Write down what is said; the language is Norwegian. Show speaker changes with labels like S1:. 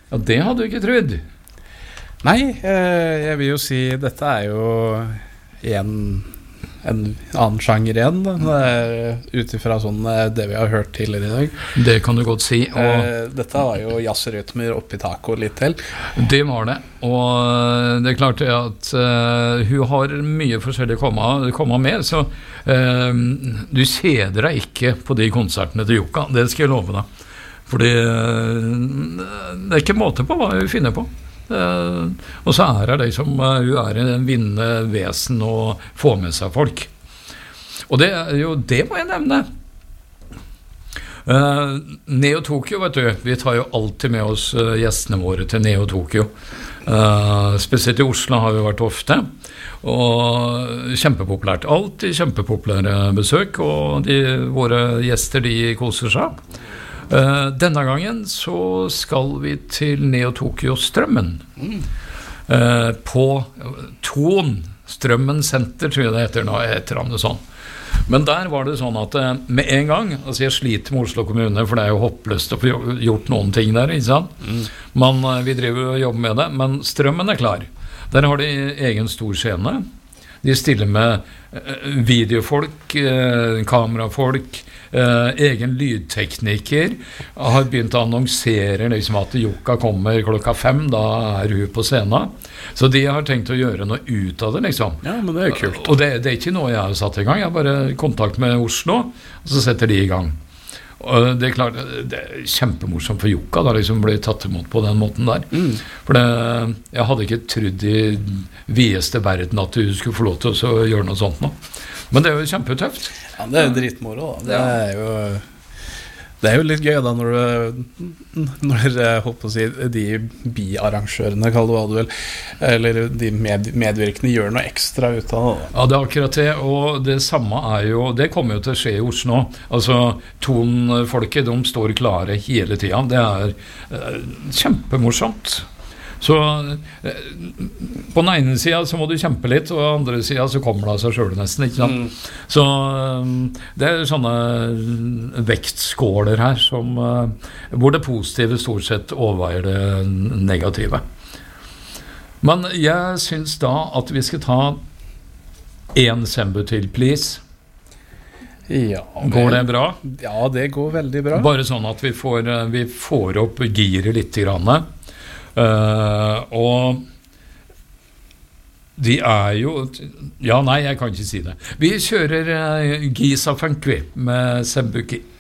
S1: Ja, det hadde du ikke trodd.
S2: Nei, jeg vil jo si dette jo en annen sjanger igjen, utifra sånn det vi har hørt tidligere i dag.
S1: Det kan du godt si. Og
S2: dette var jo jazzrytmer oppi taco litt til.
S1: det var det. Og det klart at hun har mye forskjellig komma med, så du kjeder deg ikke på de konsertene til Jukka, det skal jeg love deg. Fordi det ikke måte på hva hun finner på. Og så det liksom hun en vinnende vesen og får med seg folk, og det det må jeg nevne. Neo Tokyo, vet du, vi tar jo alltid med oss gjestene våre til Neo Tokyo, spesielt i Oslo har vi vært ofte, og kjempepopulært, alltid kjempepopulære besøk, og våre gjester de koser seg. Denne gangen så skal vi til Neo Tokyo Strømmen, på Ton Strømmen Senter, tror jeg det heter nå, etter det sånn. Men der var det sånn at med en gang, altså jeg sliter med Oslo kommune, for det jo håpløst å få gjort noen ting der, ikke sant? Men vi driver og jobber med det, men Strømmen klar. Der har de egen stor scene. De stiller med videofolk, kamerafolk, egen lydtekniker, har begynt å annonsere liksom at Jukka kommer 5:00, da hun på scenen. Så de har tenkt å gjøre noe ut av det, liksom.
S2: Ja, men det kult.
S1: Og det ikke noe jeg har satt i gang, jeg har bare kontakt med Oslo, og så setter de i gang. Og det klart, det kjempemorsomt for Jukka da liksom ble tatt imot på den måten der. For jeg hadde ikke trodd i videste verden at du skulle få lov til å gjøre noe sånt nå. Men det jo kjempetøft.
S2: Ja, det dritmoro da. Det jo litt gøy da når jeg håper å si de biarrangørene, kall det hva du vil, eller de medvirkende gjør noe ekstra ut av det.
S1: Ja, det akkurat det, og det samme jo, det kommer jo til å skje i Oslo. Altså, tonfolket, de står klare hele tiden. Det kjempemorsomt. Så på den ene siden så må du kjempe litt, og på den andre siden så kommer det av seg selv nesten, ikke sant? Så det sånne vektskåler her som, hvor det positive stort sett overveier det negative. Men jeg synes da at vi skal ta en sembu til, please.
S2: Ja,
S1: går det bra?
S2: Ja, det går veldig bra.
S1: Bare sånn at vi får opp giret litt grann. Og de jo ja, nei, jeg kan ikke si det. Vi kjører Giza Funk med Sembuki.